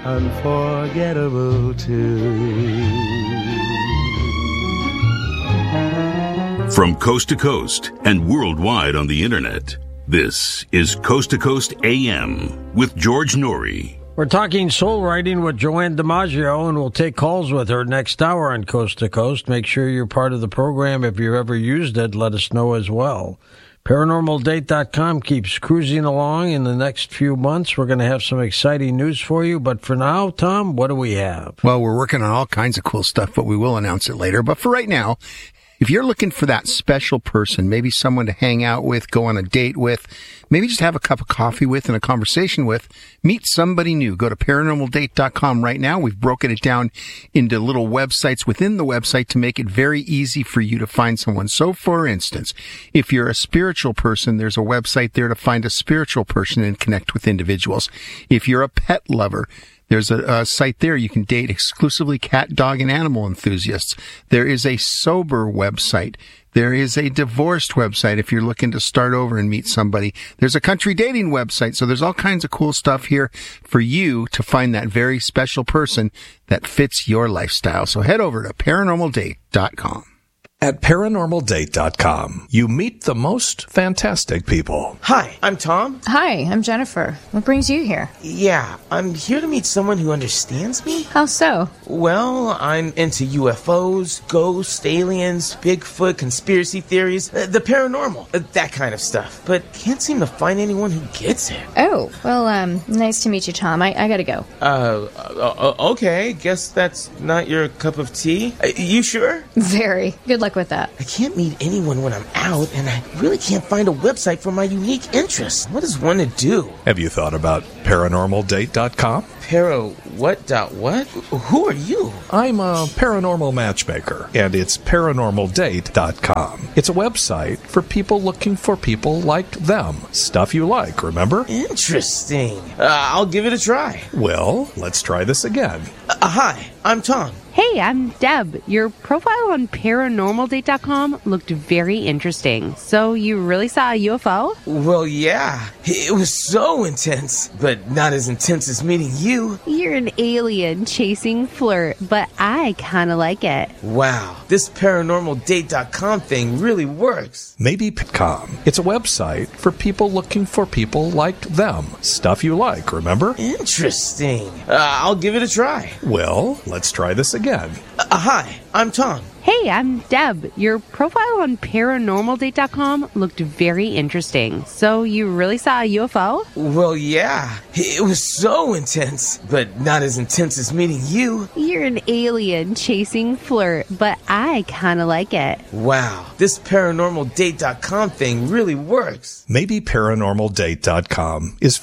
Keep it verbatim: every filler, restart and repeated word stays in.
unforgettable too. From coast to coast and worldwide on the internet, this is Coast to Coast A M with George Norrie. We're talking soul writing with Joanne DiMaggio, and we'll take calls with her next hour on Coast to Coast. Make sure you're part of the program. If you've ever used it, let us know as well. Paranormal Date dot com keeps cruising along. In the next few months, we're going to have some exciting news for you. But for now, Tom, what do we have? Well, we're working on all kinds of cool stuff, but we will announce it later. But for right now, if you're looking for that special person, maybe someone to hang out with, go on a date with, maybe just have a cup of coffee with and a conversation with, meet somebody new. Go to Paranormal Date dot com right now. We've broken it down into little websites within the website to make it very easy for you to find someone. So, for instance, if you're a spiritual person, there's a website there to find a spiritual person and connect with individuals. If you're a pet lover, there's a, a site there you can date exclusively cat, dog, and animal enthusiasts. There is a sober website. There is a divorced website if you're looking to start over and meet somebody. There's a country dating website. So there's all kinds of cool stuff here for you to find that very special person that fits your lifestyle. So head over to Paranormal Date dot com. At Paranormal Date dot com, you meet the most fantastic people. Hi, I'm Tom. Hi, I'm Jennifer. What brings you here? Yeah, I'm here to meet someone who understands me. How so? Well, I'm into U F Os, ghosts, aliens, Bigfoot, conspiracy theories, uh, the paranormal, uh, that kind of stuff. But can't seem to find anyone who gets it. Oh, well, um, nice to meet you, Tom. I, I gotta go. Uh, uh, okay, guess that's not your cup of tea. Uh, you sure? Very. Good luck with that. I can't meet anyone when I'm out, and I really can't find a website for my unique interests. What is one to do? Have you thought about Paranormal Date dot com? Para what dot what? Who are you? I'm a paranormal matchmaker, and it's Paranormal Date dot com. It's a website for people looking for people like them. Stuff you like, remember? Interesting. Uh, I'll give it a try. Well, let's try this again. Uh, hi, I'm Tom. Hey, I'm Deb. Your profile on Paranormal Date dot com looked very interesting. So you really saw a U F O? Well, yeah. It was so intense, but not as intense as meeting you. You're an alien chasing flirt, but I kind of like it. Wow, this Paranormal Date dot com thing really works. Maybe dot com. It's a website for people looking for people like them. Stuff you like, remember? Interesting. Uh, I'll give it a try. Well, let's try this again. Again. Uh, hi, I'm Tom. Hey, I'm Deb. Your profile on Paranormal Date dot com looked very interesting. So you really saw a U F O? Well, yeah. It was so intense, but not as intense as meeting you. You're an alien chasing flirt, but I kind of like it. Wow, this Paranormal Date dot com thing really works. Maybe Paranormal Date dot com is